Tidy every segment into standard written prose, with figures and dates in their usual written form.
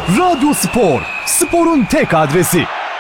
Radyo Spor, sporun tek adresi.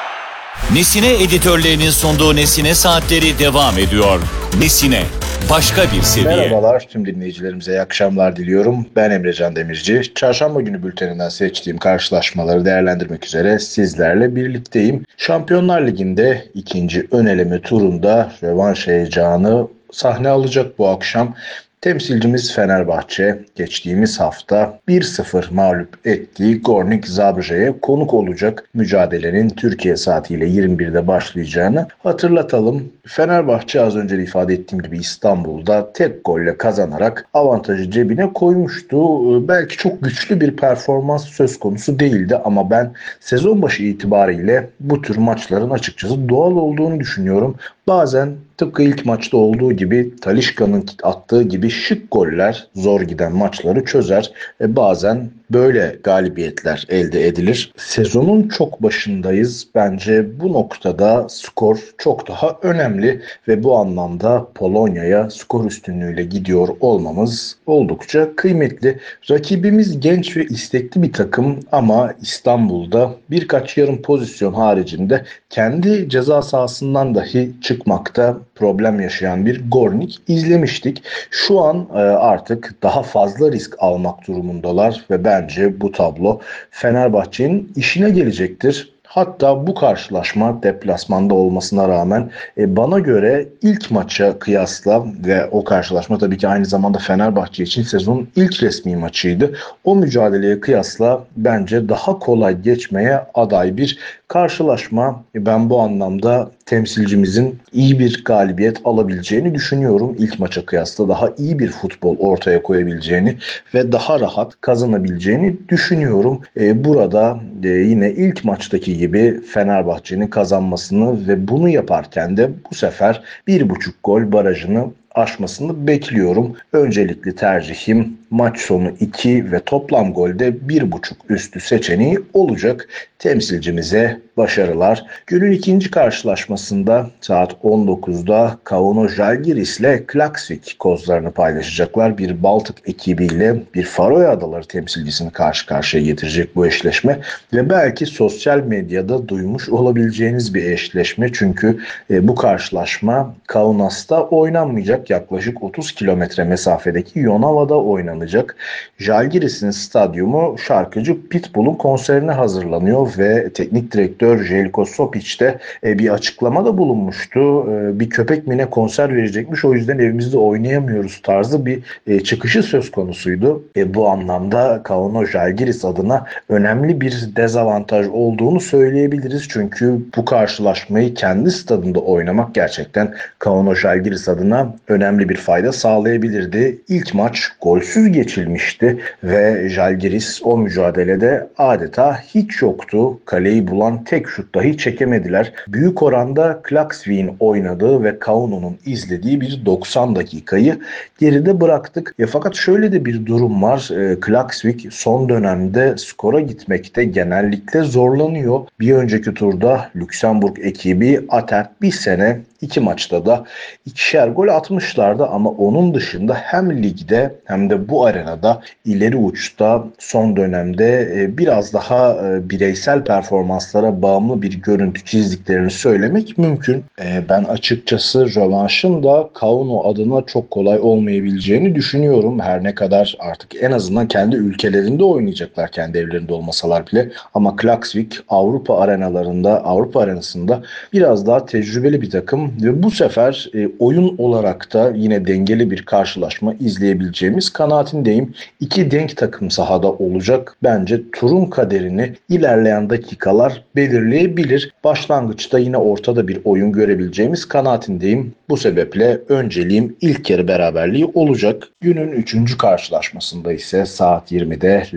Nesine editörlerinin sunduğu Nesine Saatleri devam ediyor. Nesine, başka bir seviye. Merhabalar tüm dinleyicilerimize, iyi akşamlar diliyorum. Ben Emrecan Demirci. Çarşamba günü bülteninden seçtiğim karşılaşmaları değerlendirmek üzere sizlerle birlikteyim. Şampiyonlar Ligi'nde ikinci ön eleme turunda rövanş heyecanı sahne alacak bu akşam. Temsilcimiz Fenerbahçe geçtiğimiz hafta 1-0 mağlup ettiği Gornik Zabrze'ye konuk olacak. Mücadelenin Türkiye saatiyle 21'de başlayacağını hatırlatalım. Fenerbahçe az önce de ifade ettiğim gibi İstanbul'da tek golle kazanarak avantajı cebine koymuştu. Belki çok güçlü bir performans söz konusu değildi ama ben sezon başı itibariyle bu tür maçların açıkçası doğal olduğunu düşünüyorum. Bazen tıpkı ilk maçta olduğu gibi Talisca'nın attığı gibi şık goller zor giden maçları çözer. Bazen böyle galibiyetler elde edilir. Sezonun çok başındayız. Bence bu noktada skor çok daha önemli ve bu anlamda Polonya'ya skor üstünlüğüyle gidiyor olmamız oldukça kıymetli. Rakibimiz genç ve istekli bir takım ama İstanbul'da birkaç yarım pozisyon haricinde kendi ceza sahasından dahi çıkmakta problem yaşayan bir Gornik izlemiştik. Şu an artık daha fazla risk almak durumundalar ve bence bu tablo Fenerbahçe'nin işine gelecektir. Hatta bu karşılaşma deplasmanda olmasına rağmen bana göre ilk maça kıyasla ve o karşılaşma tabii ki aynı zamanda Fenerbahçe için sezonun ilk resmi maçıydı. O mücadeleye kıyasla bence daha kolay geçmeye aday bir karşılaşma. Ben bu anlamda temsilcimizin iyi bir galibiyet alabileceğini düşünüyorum. İlk maça kıyasla daha iyi bir futbol ortaya koyabileceğini ve daha rahat kazanabileceğini düşünüyorum. Burada yine ilk maçtaki gibi Fenerbahçe'nin kazanmasını ve bunu yaparken de bu sefer 1,5 gol barajını aşmasını bekliyorum. Öncelikli tercihim maç sonu 2 ve toplam golde 1,5 üstü seçeneği olacak. Temsilcimize başarılar. Günün ikinci karşılaşmasında saat 19'da Kauno Žalgiris ile Klaksvik kozlarını paylaşacaklar. Bir Baltık ekibiyle bir Faroe Adaları temsilcisini karşı karşıya getirecek bu eşleşme ve belki sosyal medyada duymuş olabileceğiniz bir eşleşme. Çünkü bu karşılaşma Kaunas'ta oynanmayacak. Yaklaşık 30 kilometre mesafedeki Jonava'da oynanacak. Žalgiris'in stadyumu şarkıcı Pitbull'un konserine hazırlanıyor ve teknik direktör Željko Sopić de bir açıklamada bulunmuştu. Bir köpek mi ne konser verecekmiş, o yüzden evimizde oynayamıyoruz tarzı bir çıkışı söz konusuydu. Bu anlamda Kauno Žalgiris adına önemli bir dezavantaj olduğunu söyleyebiliriz. Çünkü bu karşılaşmayı kendi stadında oynamak gerçekten Kauno Žalgiris adına önemli bir fayda sağlayabilirdi. İlk maç golsüz geçilmişti ve Žalgiris o mücadelede adeta hiç yoktu. Kaleyi bulan tek şut dahi çekemediler. Büyük oranda Klaksvik'in oynadığı ve Kauno'nun izlediği bir 90 dakikayı geride bıraktık. Fakat şöyle de bir durum var. Klaksvik son dönemde skora gitmekte genellikle zorlanıyor. Bir önceki turda Lüksemburg ekibi Atert bir sene 2 maçta da 2'şer gol atmışlardı ama onun dışında hem ligde hem de bu arenada ileri uçta son dönemde biraz daha bireysel performanslara bağımlı bir görüntü çizdiklerini söylemek mümkün. Ben açıkçası rövanşın da Kauno adına çok kolay olmayabileceğini düşünüyorum. Her ne kadar artık en azından kendi ülkelerinde oynayacaklar, kendi evlerinde olmasalar bile. Ama Klaksvik Avrupa arenalarında, Avrupa arenasında biraz daha tecrübeli bir takım ve bu sefer oyun olarak da yine dengeli bir karşılaşma izleyebileceğimiz kanaatindeyim. İki denk takım sahada olacak. Bence turun kaderini ilerleyen dakikalar belirleyebilir. Başlangıçta yine ortada bir oyun görebileceğimiz kanaatindeyim. Bu sebeple önceliğim ilk yarı beraberliği olacak. Günün 3. karşılaşmasında ise saat 20'de